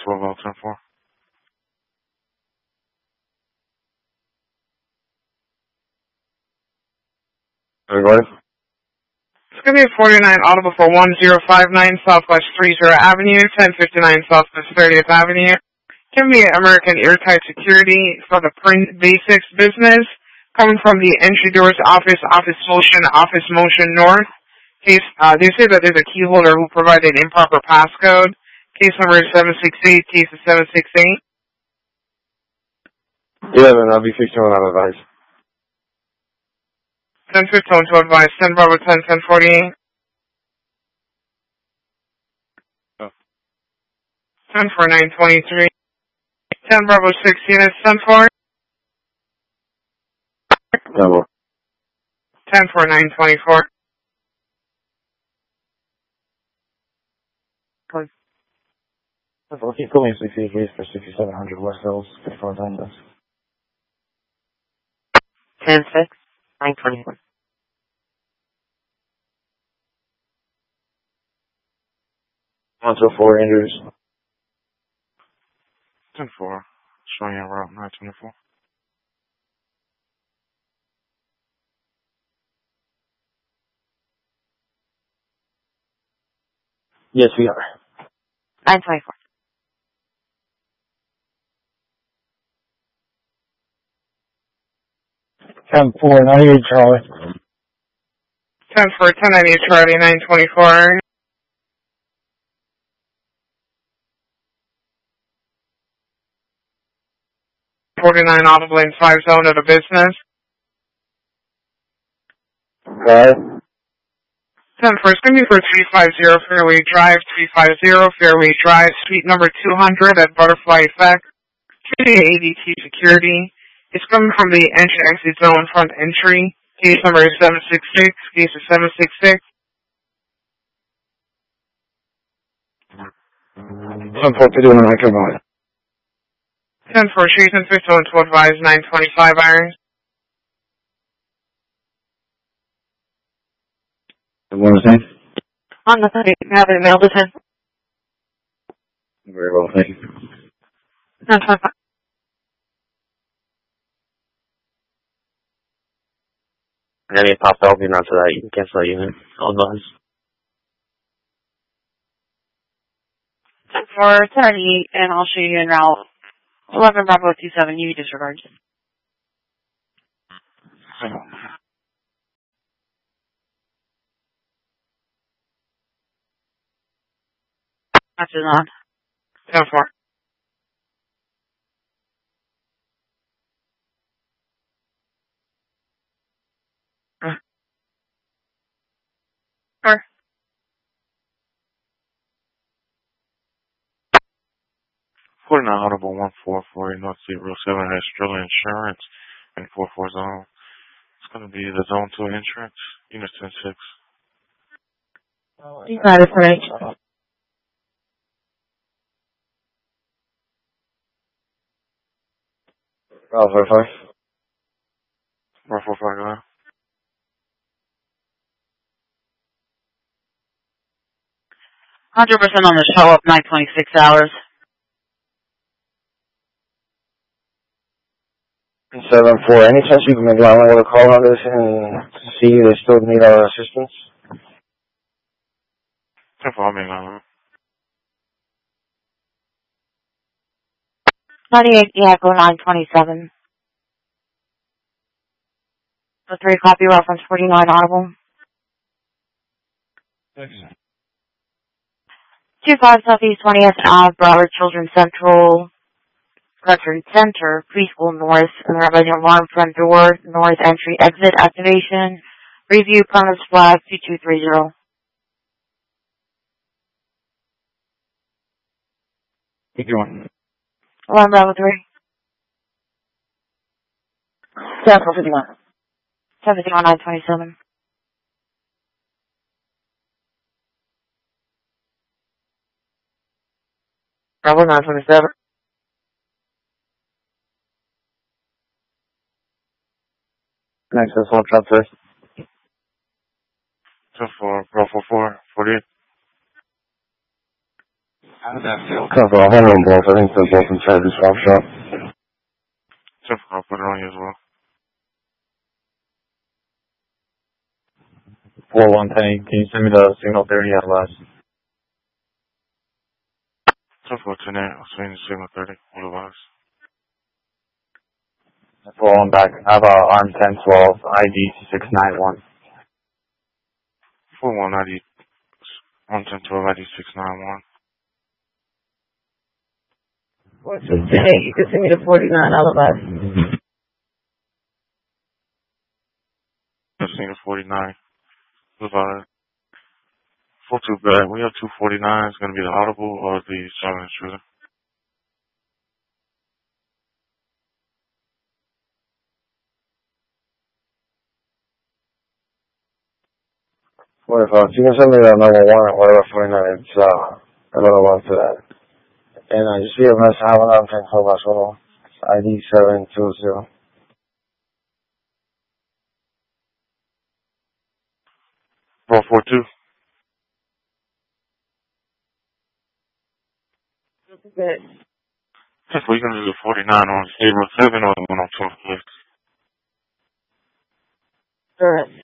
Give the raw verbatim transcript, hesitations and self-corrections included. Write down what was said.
four, Vol ten four. Everybody? It's going to be forty-nine Audible for one zero five nine Southwest thirtieth Avenue, ten fifty-nine Southwest thirtieth Avenue. Give me American Airtight Security for the Print Basics business. Coming from the entry doors, office, office motion, office motion north. Case, uh, they say that there's a key holder who provided improper passcode. Case number is seven six eight, case is seven six eight. eleven, I'll be fixing on that advice. ten fifteen to advise, ten Bravo ten, ten forty-eight. Oh. ten four nine twenty-three. ten Bravo sixteen is ten four. Double. ten four nine twenty-four. Well, keep calling sixty-eight case for sixty-seven hundred West Hills, fifty-four times. ten six, nine twenty-four. one two four Andrews. ten four. Showing you route nine twenty-four. Yes, we are. nine twenty-four. ten four, ninety-eight Charlie. ten four, ten ninety-eight Charlie, nine twenty-four. forty-nine Audible in five zone of the business. Alright. ten four, it's going to be for three fifty Fairway Drive, three fifty Fairway Drive, suite number two hundred at Butterfly Effect. A D T Security. It's coming from the entry exit zone front entry. Case number is seven six six, case is seven six six. ten four, to do an I come on. ten four, Jason fifteen to advise, nine twenty-five irons. What was that? On the thirty, have it mailed to ten. Very well, thank you. nine twenty-five. And then you pop out, you know, so that you can cancel that unit. All those. ten four, ten ninety-eight, and I'll show you in route eleven Bravo two seven. You disregard. That's it on. ten four. Sure. forty-nine Audible one four four North zero seven has Sterling Insurance and four four zone. It's going to be the zone two insurance, unit ten six. You got it, right? Bravo four five. Bravo four five, go ahead. one hundred percent on the show up, nine twenty-six hours. seven four, any chance you can maybe I want to call on this and see if they still need our assistance? ten four, I mean, uh, ninety-eight Echo nine twenty-seven. The three copy reference forty-nine Audible. two five Southeast twentieth Ave, Broward Children's Central, Veteran Center, Preschool North, and the resident alarm front door, North entry exit activation. Review premise flag two two three zero. Keep going. Alarm Bravo three. Central fifty-one. seventy-one nine twenty-seven. Bravo nine twenty-seven. Next, this one transfer. ten four, Bravo four, forty-eight. How did that feel? Cover, I'll handle them both. I think they're both inside the swap shop. I'll put it on you as well. four one ten, can you send me the signal thirty at last? ten four ten eight, I'll send you signal thirty, otherwise. four one back, I have uh, arm ten twelve, I D six nine one. four one I D, one ten twelve I D six nine one. What's the thing? You can send me to forty-nine, otherwise. I'll send you forty-nine. Otherwise. four two back, we have two forty-nine, it's going to be the audible or the silent intruder. forty-five. You can send me that number one at whatever forty-nine. It's, uh, I don't know about that. And uh, just be a mess. I have an arm ten twelve as well. I D seven two zero. four four two. Good. Yes, we're going to do the forty-nine on zero seven or the one on twelve. Sure.